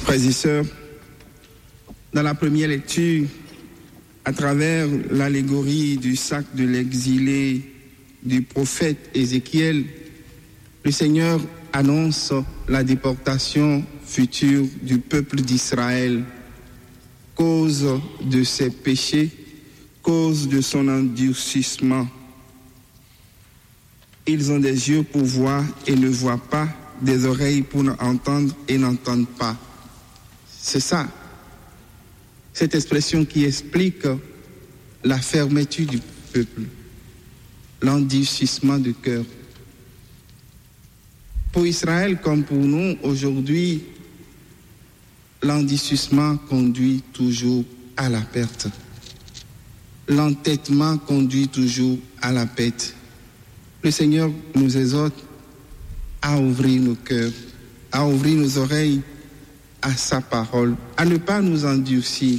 Frères et sœurs, dans la première lecture, à travers l'allégorie du sac de l'exilé du prophète Ézéchiel, le Seigneur annonce la déportation future du peuple d'Israël, cause de ses péchés, cause de son endurcissement. Ils ont des yeux pour voir et ne voient pas, des oreilles pour entendre et n'entendent pas. C'est ça, cette expression qui explique la fermeture du peuple, l'endurcissement du cœur. Pour Israël comme pour nous, aujourd'hui, l'endurcissement conduit toujours à la perte. L'entêtement conduit toujours à la perte. Le Seigneur nous exhorte à ouvrir nos cœurs, à ouvrir nos oreilles à sa parole, à ne pas nous endurcir.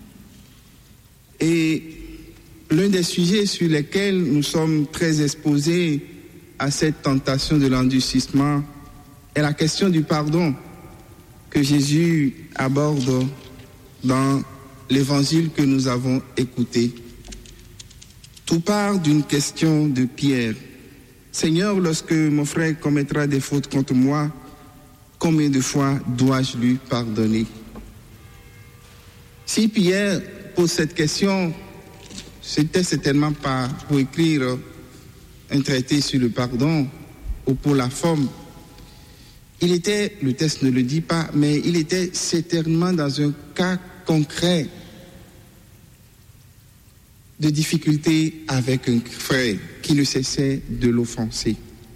Et l'un des sujets sur lesquels nous sommes très exposés à cette tentation de l'endurcissement est la question du pardon que Jésus aborde dans l'évangile que nous avons écouté. Tout part d'une question de Pierre. Seigneur, lorsque mon frère commettra des fautes contre moi, combien de fois dois-je lui pardonner? Si Pierre pose cette question, c'était certainement pas pour écrire un traité sur le pardon ou pour la forme. Il était, le texte ne le dit pas, mais il était certainement dans un cas concret de difficulté avec un frère qui ne cessait de l'offenser.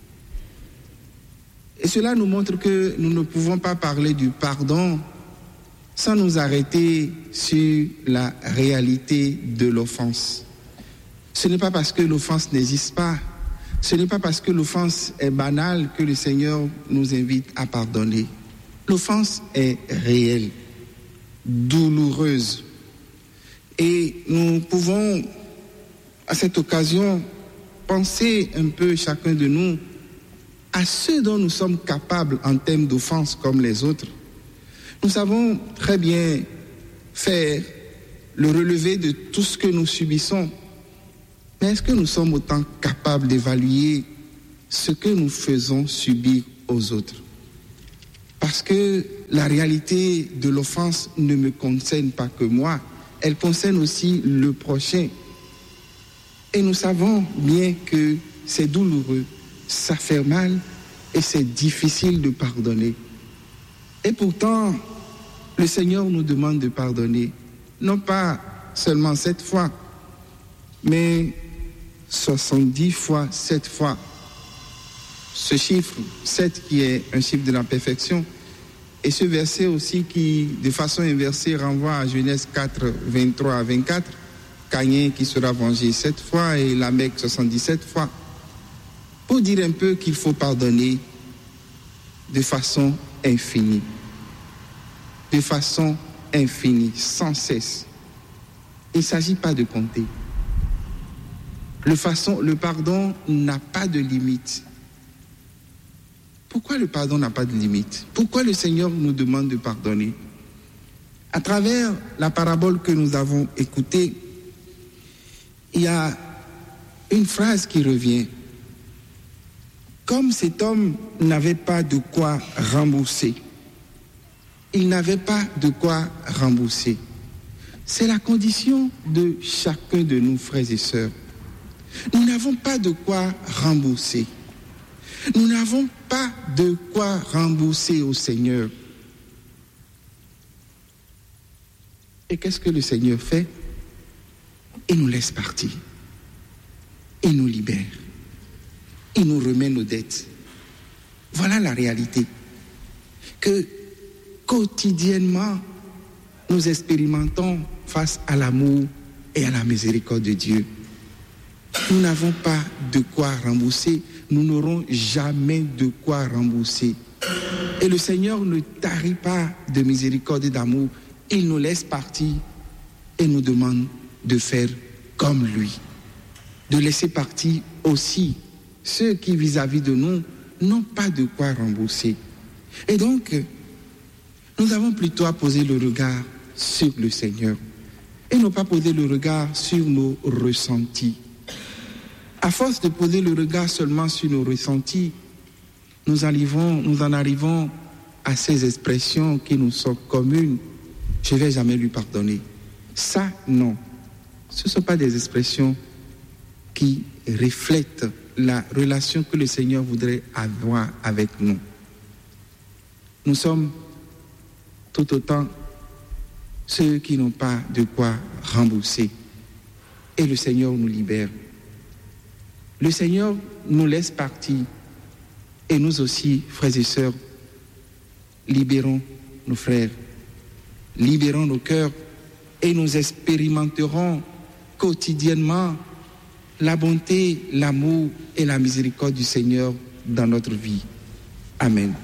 Et cela nous montre que nous ne pouvons pas parler du pardon sans nous arrêter sur la réalité de l'offense. Ce n'est pas parce que l'offense n'existe pas, ce n'est pas parce que l'offense est banale que le Seigneur nous invite à pardonner. L'offense est réelle, douloureuse. Et nous pouvons, à cette occasion, penser un peu chacun de nous à ce dont nous sommes capables en termes d'offense comme les autres. Nous savons très bien faire le relevé de tout ce que nous subissons. Mais est-ce que nous sommes autant capables d'évaluer ce que nous faisons subir aux autres? Parce que la réalité de l'offense ne me concerne pas que moi, elle concerne aussi le prochain. Et nous savons bien que c'est douloureux, ça fait mal et c'est difficile de pardonner. Et pourtant, le Seigneur nous demande de pardonner, non pas seulement 7 fois, mais 70 fois 7 fois. Ce chiffre 7 qui est un chiffre de la perfection, et ce verset aussi qui, de façon inversée, renvoie à Genèse 4, 23 à 24, Caïn qui sera vengé 7 fois et Lamech 77 fois, pour dire un peu qu'il faut pardonner de façon infinie. De façon infinie, sans cesse. Il ne s'agit pas de compter. Le pardon n'a pas de limite. Pourquoi le pardon n'a pas de limite? Pourquoi le Seigneur nous demande de pardonner? À travers la parabole que nous avons écoutée, il y a une phrase qui revient. Comme cet homme n'avait pas de quoi rembourser, il n'avait pas de quoi rembourser. C'est la condition de chacun de nous, frères et sœurs. Nous n'avons pas de quoi rembourser. Nous n'avons pas de quoi rembourser au Seigneur. Et qu'est-ce que le Seigneur fait? Il nous laisse partir. Il nous libère. Il nous remet nos dettes. Voilà la réalité. Que quotidiennement, nous expérimentons face à l'amour et à la miséricorde de Dieu. Nous n'avons pas de quoi rembourser. Nous n'aurons jamais de quoi rembourser. Et le Seigneur ne tarit pas de miséricorde et d'amour. Il nous laisse partir et nous demande de faire comme lui. De laisser partir aussi ceux qui, vis-à-vis de nous, n'ont pas de quoi rembourser. Et donc, Nous avons plutôt à poser le regard sur le Seigneur et non pas poser le regard sur nos ressentis. À force de poser le regard seulement sur nos ressentis, nous en arrivons à ces expressions qui nous sont communes. Je ne vais jamais lui pardonner. Ça, non. Ce ne sont pas des expressions qui reflètent la relation que le Seigneur voudrait avoir avec nous. Nous sommes tout autant ceux qui n'ont pas de quoi rembourser. Et le Seigneur nous libère. Le Seigneur nous laisse partir. Et nous aussi, frères et sœurs, libérons nos frères, libérons nos cœurs et nous expérimenterons quotidiennement la bonté, l'amour et la miséricorde du Seigneur dans notre vie. Amen.